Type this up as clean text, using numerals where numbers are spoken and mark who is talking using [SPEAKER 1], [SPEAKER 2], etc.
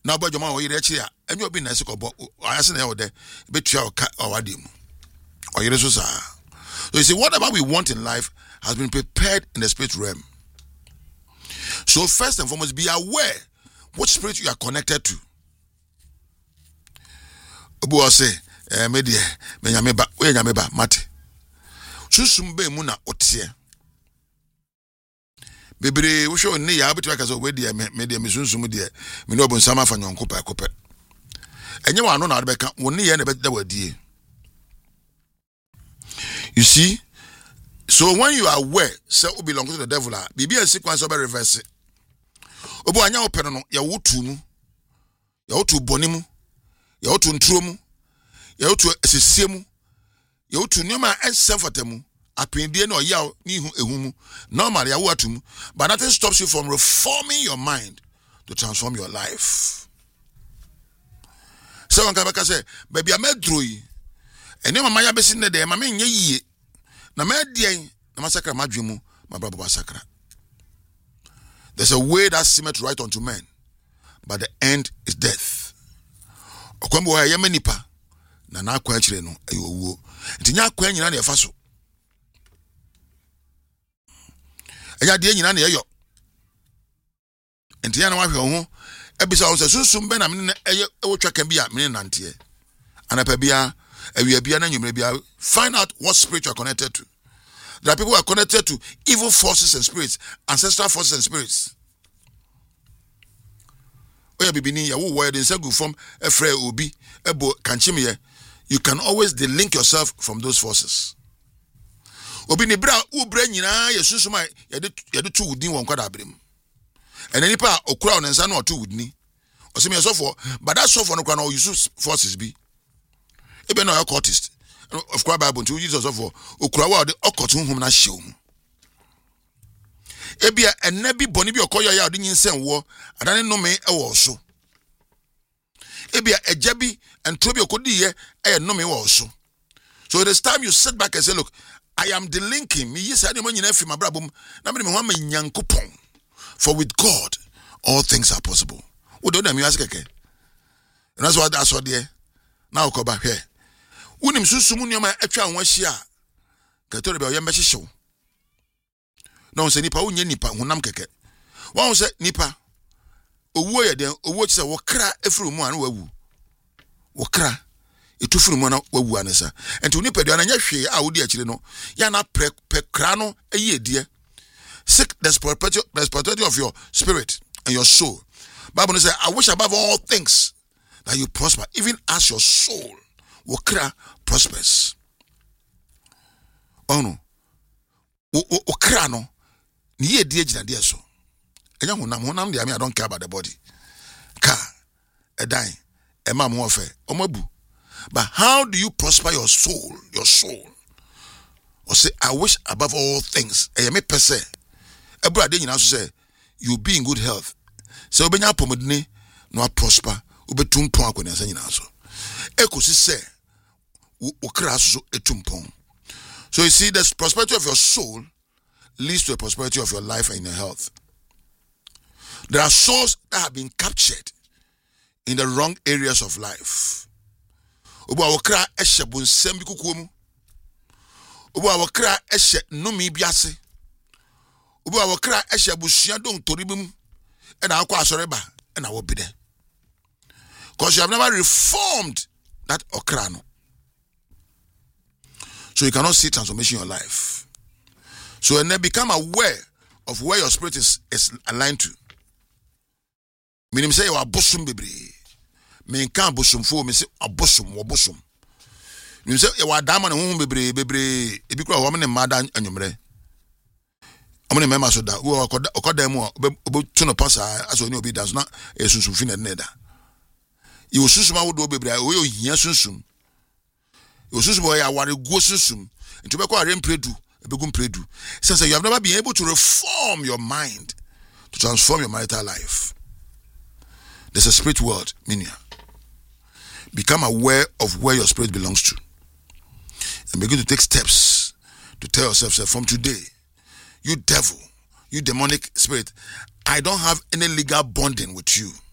[SPEAKER 1] Now, but your man, and you'll be nice to go. I asked them there, bet you or dim. Or you so you see, whatever we want in life has been prepared in the spirit realm. So, first and foremost, be aware what spirit you are connected to. Obu say, media, menyameba, mate. Susumbe muna otie. Bebre wo hwe ne ya abetu aka so we de me sunsumu de me no bonsama fa nyonko pa kope enye wa no na de beka wo ne ye na beda wadie. You see, so when you are aware say you belong to the devil, bibi a sequence of reverse obo anya opere no ya wotu mu ya wotu boni mu ya wotu ntro mu ya wotu asese mu ya wotu nyoma ensefata mu apendie no yaw ni ehumu normally ya watum, but nothing stops you from reforming your mind to transform your life. So one can say baby amedroi ene mama ya besi ne de mama nye yie na medien na masakra madwemu mabrabo masakra. There's a way that seemeth right unto men, but the end is death. Okwambo ya yemenipa na na akwa kire no ayowo ntinya akwa nyina na efa so. Eya de nyina na yeyo ntinya na wahwe ho ebisa wo se susum be na me na eye wotwa kan bia me nante anapa bia awia bia na nwumre bia. Find out what spirit you are connected to. There are people who are connected to evil forces and spirits, ancestral forces and spirits. Oya bibini ya wo word in say go from efre obi ebo kanchime. You can always delink yourself from those forces. Obi ni bra u bra nyina yesusuma ye de tu wudin won kwada abrem. Enani pa okura onensa na otu wudni. Osemi yesofo, but that sofo no kwa na use forces bi. Ebe na occultist. Of course Bible to Jesus of okura wa de occult hum na hyew mu. Ebia enabi boni bi okoya ya de nyinsen wo adane no me e wo so. Ebia ejabi entrobi okodi ye e no me wo so. So it is time you sit back and say, look, I am delinking me yes ade manyina afi mabrabom na me ho ma nyankopon, for with God all things are possible. Wo do na mi ask keke. And that's what that's what there. Now ko ba hwe. Unim susum nyoma atwa ho ahia ka tori be oyembe hyehyew. No se nipa unye nipa honam keke. Won se nipa owuo ye den owuo kise wo kra efuru mu an wawu. Wo kra etufuru mu na wawu anesa. Enti nipa de ananya hwe a wodi akire no ya na pre kra no eye die. Seek the prosperity of your spirit and your soul. Bible says, I wish above all things that you prosper, even as your soul will prospers. Oh no. Okra no. Ni ye die jina die so. Enya honam de I don't care about the body. Ka edan ema mo ofe omabu. But how do you prosper your soul? Your soul. Or say, I wish above all things. Me pese. Ebra de nyina so say you be in good health. So obenya pomodne no prosper. Obetum pon akoni asa nyina so. Ekosi say okra so etumpon. So you see, the prosperity of your soul leads to the prosperity of your life and your health. There are souls that have been captured in the wrong areas of life. Obu awokra ehye bonsam bi kukuomu. Obu awokra ehye nomi biase. Obu awokra ehye busua don toribim e na akwa asoreba e na wo bide. Because you have never reformed that okra no. So you cannot see transformation in your life. So and then become aware of where your spirit is aligned to. Meaning say you are bosom bebre. Me kan bosom fo me say abosom wo bosom. Meaning say you are diamond hum bebre ebi kura wo me mada anwumre. Amone mema so da wo okoda mu obetu no pasa aso ni obi dance na esunsun fi na neda. You susuma wo do bebre o yo hia sunsun. Osusubo ya ware go susum into be kwa rempredu ebegum predu. Since you have never been able to reform your mind to transform your marital life. There's a spirit world, Minia. Become aware of where your spirit belongs to. And begin to take steps to tell yourself, say, from today, you devil, you demonic spirit, I don't have any legal bonding with you.